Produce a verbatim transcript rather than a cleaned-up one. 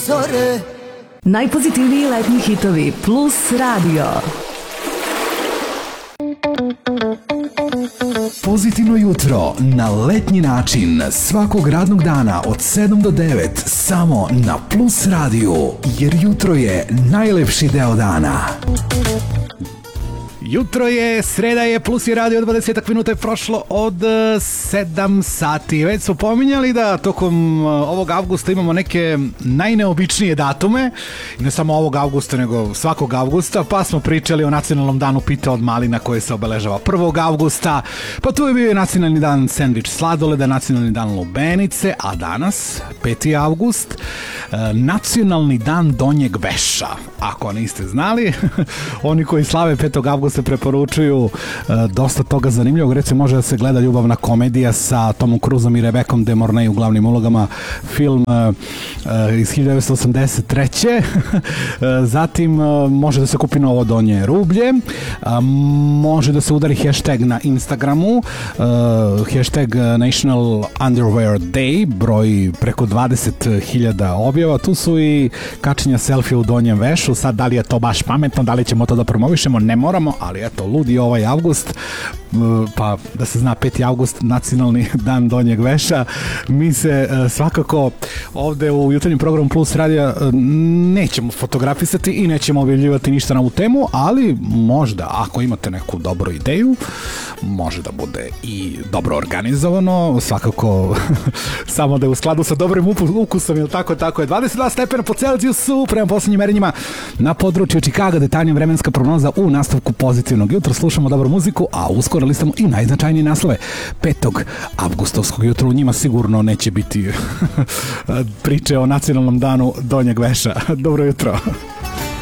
zore. Najpozitivniji letnji hitovi Plus Radio. Pozitivno jutro na letnji način svakog radnog dana od sedam do devet samo na Plus radiju, jer jutro je najlepši deo dana. Jutro je, sreda je, Plus je radio, dvadeset minuta je prošlo od sedam sati. Već smo pominjali da tokom ovog avgusta imamo neke najneobičnije datume, i ne samo ovog avgusta, nego svakog avgusta, pa smo pričali o nacionalnom danu pite od malina koji se obeležava prvog avgusta, pa tu je bio nacionalni dan sendvič sladoleda, nacionalni dan lubenice, a danas, peti avgust, nacionalni dan donjeg veša. Ako niste znali, oni koji slave petog avgusta preporučuju uh, dosta toga zanimljivog. Recimo može da se gleda ljubavna komedija sa Tomom Cruzom i Rebekom de Mornay u glavnim ulogama, film uh, uh, iz hiljadu devetsto osamdeset treće uh, zatim uh, može da se kupi novo donje rublje, uh, može da se udari hashtag na Instagramu, uh, hashtag National Underwear Day, broj preko dvadeset hiljada objava. Tu su i kačenja selfie u donjem vešu. Sad, da li je to baš pametno, da li ćemo to da promovišemo, ne moramo, ali eto, ludi ovaj avgust, pa da se zna, peti avgust, nacionalni dan donjeg veša. Mi se svakako ovde u jutarnjem programu Plus radija nećemo fotografisati i nećemo objavljivati ništa na ovu temu, ali možda, ako imate neku dobru ideju, može da bude i dobro organizovano, svakako samo da je u skladu sa dobrim ukusom, ili tako, tako je. dvadeset dva stepena po Celzijusu prema poslednjim merenjima na području Čikaga, detaljnija vremenska prognoza u nastavku pozitivnog jutra. Slušamo dobru muziku, a uskoro listamo i najznačajnije naslove petog avgustovskog jutra. U njima sigurno neće biti priče o nacionalnom danu donjeg veša. Dobro jutro.